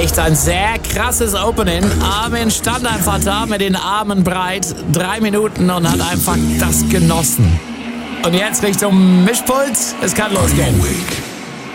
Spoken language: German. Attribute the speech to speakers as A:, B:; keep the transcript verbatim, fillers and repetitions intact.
A: echt ein sehr krasses Opening. Armin stand einfach da mit den Armen breit, drei Minuten und hat einfach das genossen. Und jetzt Richtung Mischpult, es kann losgehen.